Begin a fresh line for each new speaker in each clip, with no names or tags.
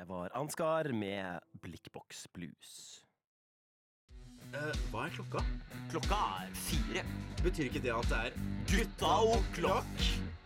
var Ansgar med Blikkboks Blues.
Hva klokka?
Klokka 4.
Betyr ikke det at det
Gutta og klokk.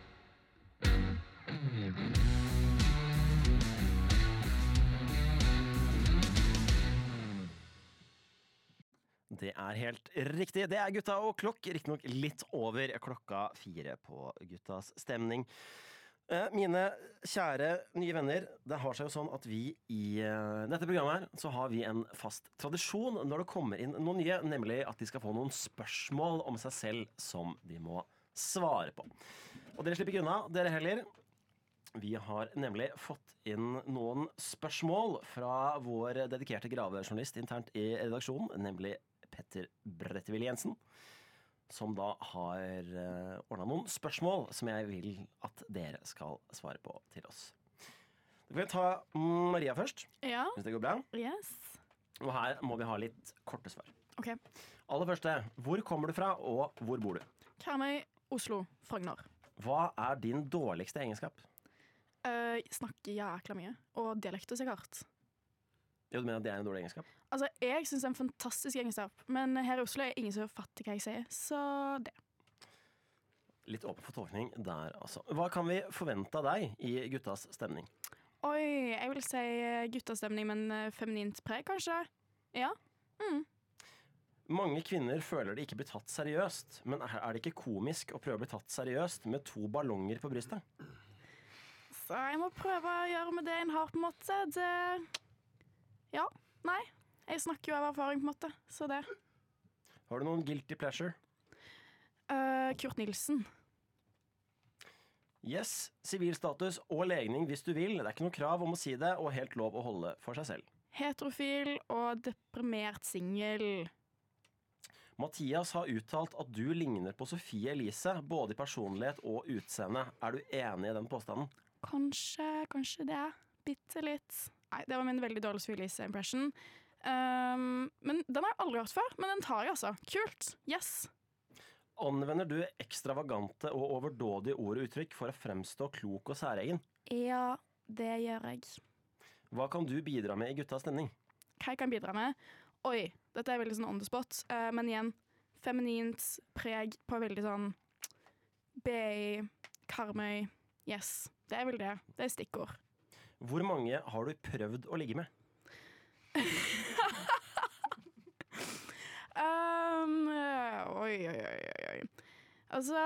Det helt riktig. Det Gutta og klokk, riktignok litt over klokka 4 på Guttas stemning. Mine kjære nye venner, det har seg jo sånn at vi i dette programmet her, så har vi en fast tradisjon når det kommer inn noen nye, nemlig at de skal få noen spørsmål om seg selv som de må svare på. Og dere slipper ikke unna, dere heller. Vi har nemlig fått inn noen spørsmål fra vår dedikerte gravejournalist internt i redaksjonen, nemlig Petter Brettevill Jensen, som da har ordnet noen spørsmål som jeg vil at dere skal svare på til oss. Da kan vi ta Maria først,
Ja,
hvis det går bra.
yes.
Og her må vi ha litt korte svar.
Ok.
Aller første, hvor kommer du fra, og hvor bor du?
Karmøy, Oslo, Frogner.
Hva din dårligste egenskap?
Snakker jækla mye, og dialekter sikkert.
Jo, du mener at det en dårlig egenskap?
Altså, jeg synes det en fantastisk egenskap, men her i Oslo ingen som fatter hva jeg sier, så det.
Litt åpen for tolkning der, altså. Hva kan vi forvente av deg i guttas stemning?
Oi, jeg vil si guttastemning, men feminint preg, kanskje? Ja.
Mange kvinner føler de ikke blir tatt seriøst, men det ikke komisk å prøve å bli tatt seriøst med 2 ballonger på brystet?
Så jeg må prøve å gjøre med det en har på en måte. Ja, nei. Jeg snakker jo av erfaring på en måte, så det.
Har du noen guilty pleasure?
Kurt Nilsen.
Yes, sivilstatus og legning hvis du vil. Det ikke noe krav om å si det, og helt lov å holde for seg selv.
Heterofil og deprimert singel.
Mathias har uttalt at du ligner på Sofie Elise, både i personlighet og utseende. Er du enig i den påstanden?
Kanskje det. Bitte litt. Nei, det var min veldig dårlige Sofie Elise-impression. Men den har jeg aldri hørt før, men den tar jeg altså. Kult. Yes.
Anvender du ekstravagante og overdådige ord og uttrykk for å fremstå klok og særegen?
Ja, det gjør jeg.
Hva kan du bidra med i guttas stemning?
Hva jeg kan bidra med? Oi, dette veldig sånn on the spot, men igjen, feminint preg på veldig sånn BI, Karmøy, yes. Det vel det. Det stikkord.
Hvor mange har du prøvd å ligge med?
Oi. Altså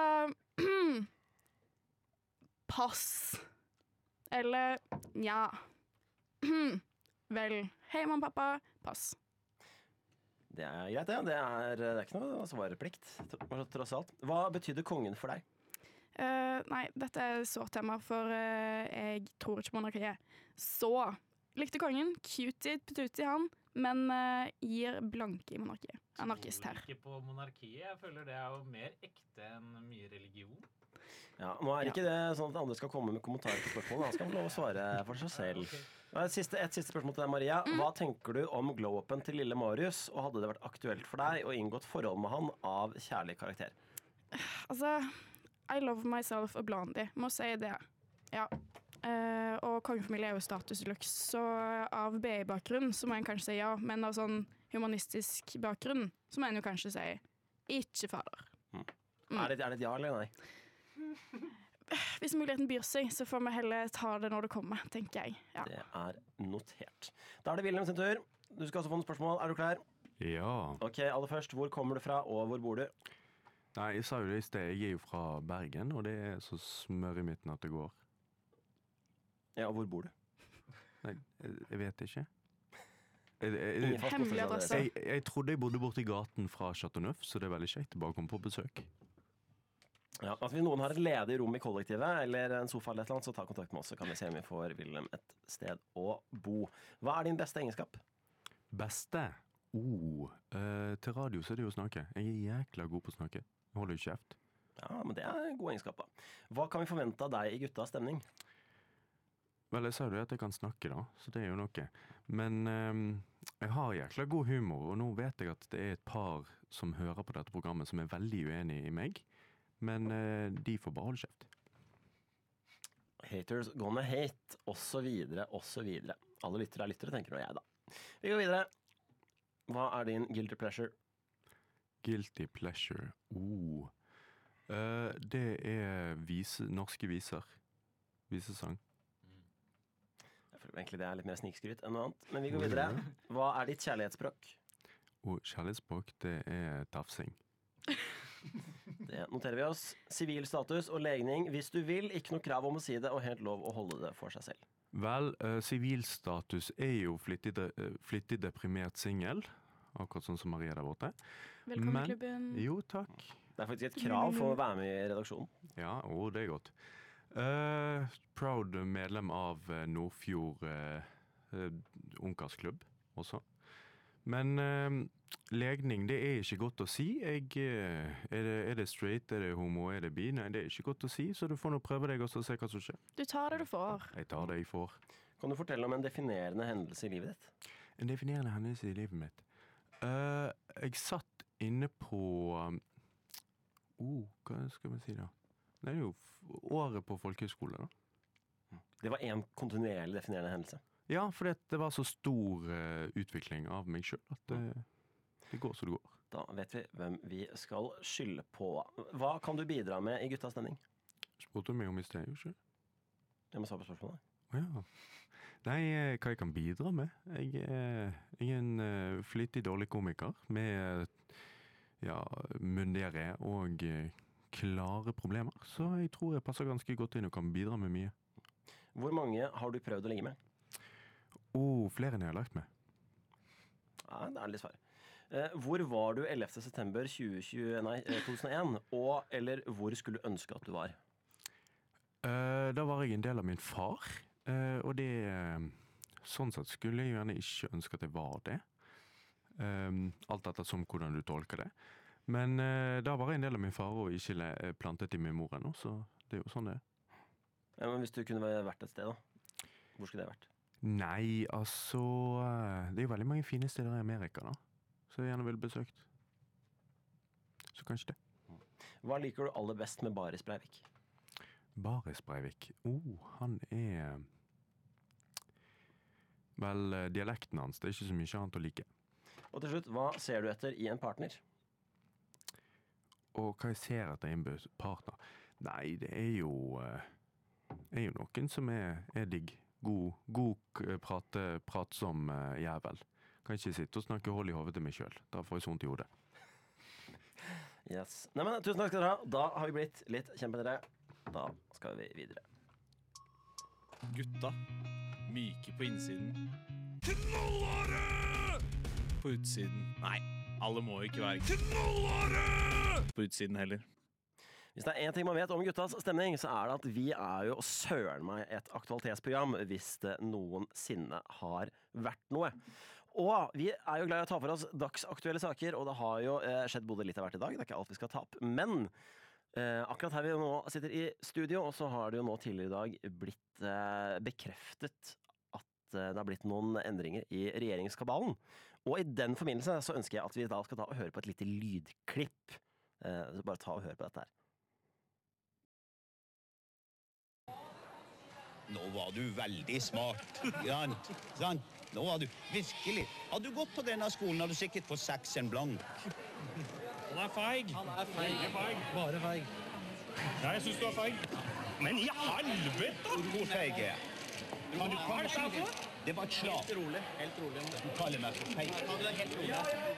pass. Eller ja. Vel, hei mamma og pappa, pass.
Det greit, det. Det ikke noe svareplikt, tross alt. Hva betydde kongen for deg?
Nei, dette et sårt tema, for jeg tror ikke på monarkiet. Så likte kongen, cutie petuti han, men gir blanke i monarkiet. Anarkist her.
Tror ikke på monarkiet. Jeg føler det jo mer ekte enn mye religion.
Ja, nå ikke det sånn at andre skal komme med kommentarer på spørsmålet. Han skal få lov å svare for seg selv. Et siste spørsmål til deg, Maria. Hva tenker du om glow-upen til lille Marius, og hadde det vært aktuelt for deg å inngå et forhold med han av kjærlig karakter?
Altså, I love myself og Blondie, må si det. Ja. Og kongefamilie jo status deluxe, så av BI-bakgrunn så må en kanskje si ja, men av sånn humanistisk bakgrunn så må en jo kanskje si ikke fader.
Er det et ja eller nei?
Hvis muligheten byr seg, så får vi heller ta det når det kommer, tenker jeg. Ja.
Det notert. Da det Wilhelm sin tur. Du skal også få noen spørsmål. Er du klar?
Ja.
Ok, aller først, hvor kommer du fra, og hvor bor du?
Nei, jeg sa jo det i sted. Jeg jo fra Bergen, og det så smør i midten at det går.
Ja, og hvor bor du?
Nei, jeg vet ikke.
Hemmelig adresse.
Jeg trodde jeg bodde borte i gaten fra Chateau Neuf, så det veldig kjekt å bare komme på besøk.
Ja, altså hvis noen har et ledig rom i kollektivet, eller en sofa eller et eller annet, så ta kontakt med oss, så kan vi se om vi får Wilhelm et sted å bo. Hva din beste egenskap?
Beste? Til radio så det jo å snakke. Jeg jækla god på å snakke. Jeg holder jo kjeft.
Ja, men det en god egenskap da. Hva kan vi forvente av deg i guttas stemning?
Vel, jeg sa jo at jeg kan snakke da, så det jo noe. Men jeg har jækla god humor, og nå vet jeg at det et par som hører på dette programmet som veldig uenig i meg. Men de får bare holde kjeft.
Haters gonna hate, og så videre, og så videre. Alle lyttere er lyttere, tenker nå jeg da. Vi går videre. Hva er din guilty pleasure?
Guilty pleasure. Det er norske viser. Visesang.
Jeg føler egentlig det er litt mer snikskryt enn noe annet, men vi går videre. Hva er ditt kjærlighetsspråk?
Kjærlighetsspråk, det er tafsing.
Det noterer vi oss. Sivil status og legning hvis du vil. Ikke noe krav om å si det, og helt lov å holde det for seg selv.
Vel, sivilstatus er jo flittig deprimert singel, akkurat sånn som Maria der borte.
Velkommen i klubben.
Jo, takk.
Det er faktisk et krav for å være med i redaksjonen.
Ja, det er godt. Proud medlem av Nordfjord ungkarsklubb også. Men legning, det er ikke godt å si. Er det straight, er det homo, er det bi? Nei, det er ikke godt å si, så du får nå prøve deg og se hva som skjer.
Du tar det du får.
Jeg tar det jeg får.
Kan du fortelle om en definerende hendelse i livet ditt?
En definerende hendelse i livet mitt. Jeg satt inne på hva skal vi si da? Det er jo året på folkehøyskole da.
Det var en kontinuerlig definerende hendelse.
Ja, for det var så stor utvikling av meg selv at det går så det går.
Da vet vi hvem vi skal skylde på. Hva kan du bidra med i guttas stemning?
Spurte du meg om i sted, jo ikke?
Jeg må svare på spørsmålet.
Ja. Nei, hva jeg kan bidra med? Jeg er en flittig dårlig komiker med mundiaré og klare problemer. Så jeg tror jeg passer ganske godt inn og kan bidra med mye.
Hvor mange har du prøvd å ligge med?
Flere enn jeg har lagt med.
Ja, det er litt svar. Hvor var du 11. september 2001, eller hvor skulle du ønske at du var?
Da var jeg en del av min far, og det sånn sett skulle jeg gjerne ikke ønske at jeg var det. Alt etter som hvordan du tolker det. Men da var jeg en del av min far og ikke plantet i min mor ennå, så det er jo sånn det er.
Ja, men hvis du kunne vært et sted da, hvor skulle det vært?
Nei, altså, det er jo veldig mange fine steder i Amerika da, så jeg gjerne ville besøkt. Så kanskje det.
Hva liker du aller best med Baris Breivik?
Baris Breivik, han er... Vel, dialekten hans, det er ikke så mye annet å like.
Og til slutt, hva ser du etter i en partner?
Og hva jeg ser etter i en partner? Nei, det er jo noen som er digg. God pratsom jævel. Kan ikke sitte og snakke hold i hovedet til meg selv. Da får jeg sånt i hodet.
Yes. Nei, men tusen takk skal dere ha. Da har vi blitt litt kjempedere. Da skal vi videre.
Gutta. Myke på innsiden. Knollare! På utsiden. Nei, alle må ikke være knollare! På utsiden heller.
Hvis det er en ting man vet om guttas stemning, så er det at vi er jo søren meg et aktualitetsprogram hvis det noensinne har vært noe. Og vi er jo glad i å ta for oss dagsaktuelle saker, og det har jo skjedd både litt av hvert i dag. Det er ikke alt vi skal ta opp. Men akkurat her vi nå sitter i studio, og så har det jo nå tidligere i dag blitt bekreftet at det har blitt noen endringer i regjeringskabalen. Og i den forbindelse så ønsker jeg at vi da skal ta og høre på et lite lydklipp. Så bare ta og høre på dette her.
Nå var du veldig smart, sant? Nå var du virkelig. Hadde du gått på denne skolen, hadde du sikkert fått 6 blank.
Han er feig. Bare feig. Ja, jeg synes du er feig. Men i helvete!
Hvor feig er jeg? Kan du komme og si det? Det var et slag.
Helt rolig.
Du kaller meg for feig.
Ja, du er helt rolig.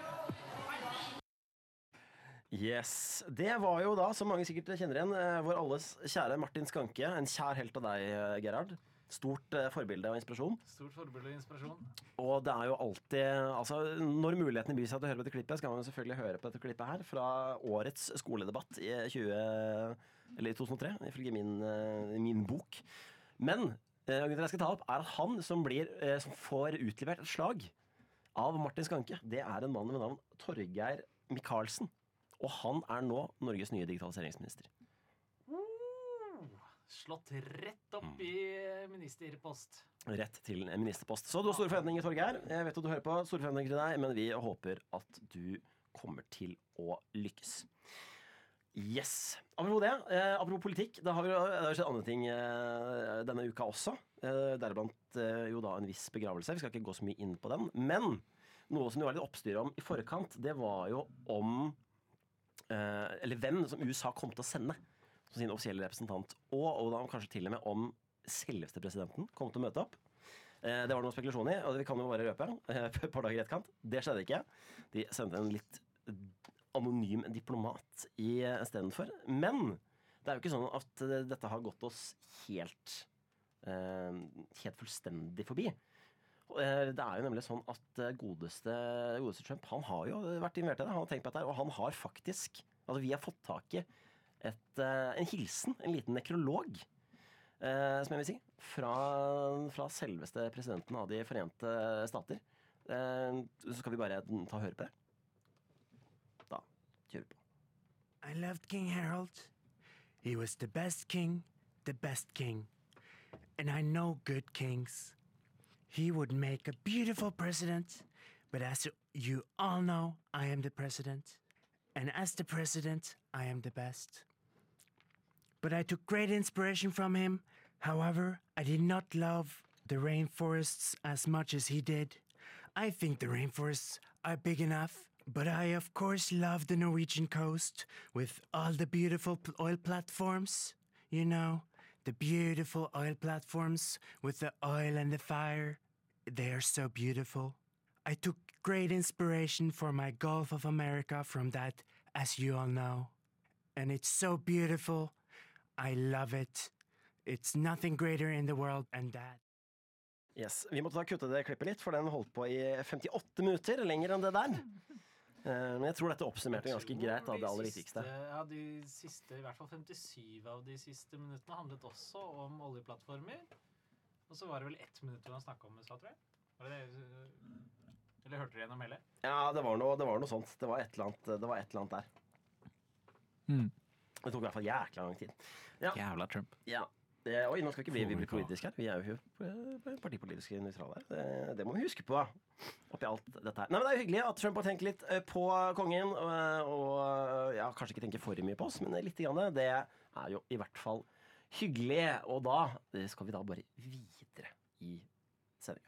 Yes, det var jo da, som mange sikkert kjenner igjen, vår alles kjære Martin Skanke. En kjær helt av deg, Gerhard. Stort forbilde og inspirasjon.
Stort forbilde og inspirasjon.
Og det er jo alltid, altså når mulighetene byr seg til å høre på dette klippet, skal man jo selvfølgelig høre på dette klippet her fra årets skoledebatt i 2003, ifølge min bok. Men det jeg skal ta opp er at han som får utlevert et slag av Martin Skanke, det er en mann med navn Torgeir Micaelsen. Og han er nå Norges nye digitaliseringsminister.
Slått rett opp i ministerpost.
Rett til en ministerpost. Så du har store forventninger, Torgeir. Jeg vet at du hører på. Store forventninger til deg, men vi håper at du kommer til å lykkes. Yes. Apropos det, apropos politikk, det har skjedd andre ting denne uka også. Deriblant jo da en viss begravelse. Vi skal ikke gå så mye inn på den. Men noe som det var litt oppstyr om i forkant, det var jo om eller hvem som USA kom til å sende som sin offisielle representant. Og da kanskje til og med om selveste presidenten kom til å møte opp. Det var noen spekulasjon i, og vi kan jo bare røpe et par dager i etterkant. Det skjedde ikke. De sendte en litt anonym diplomat i stedet for. Men det er jo ikke sånn at dette har gått oss helt fullstendig forbi. Det er jo nemlig sånn at godeste Trump, han har jo vært invitert til det, han har tenkt på dette, og han har faktisk, altså vi har fått tak i en hilsen, en liten nekrolog, som jeg vil si, fra selveste presidenten av de Forente Stater. Så skal vi bare ta og høre på det. Da kjører vi på.
I loved King Harold. He was the best king, and I know good kings. He would make a beautiful president, but as you all know, I am the president. And as the president, I am the best. But I took great inspiration from him. However, I did not love the rainforests as much as he did. I think the rainforests are big enough, but I of course love the Norwegian coast with all the beautiful oil platforms. You know, the beautiful oil platforms with the oil and the fire. They are so beautiful. I took great inspiration for my Gulf of America from that, as you all know. And it's so beautiful. I love it. It's nothing greater in the world than that.
Yes, vi måtte da kutte det klippet litt, for den holdt på i 58 minutter, lenger enn det der. Men jeg tror dette oppsummerte ganske greit av det aller viktigste.
Ja, de siste, i hvert fall 57 av de siste minuttene handlet også om oljeplattformer. Og så var det vel 1 minutt hvor han snakket om USA, tror jeg. Var det det? Eller hørte du gjennom hele?
Ja, det var noe sånt. Det var et eller annet der. Det tok i hvert fall jækla lang tid. Ja.
Jævla Trump.
Ja. Oi, nå skal ikke vi politiske her. Vi er jo partipolitiske nøytrale her. Det må vi huske på, oppi alt dette her. Nei, men det er jo hyggelig at Trump har tenkt litt på kongen, og ja, kanskje ikke tenker for mye på oss, men litt grann. Det er jo i hvert fall hyggelig. Og da skal vi da bare videre i sendingen.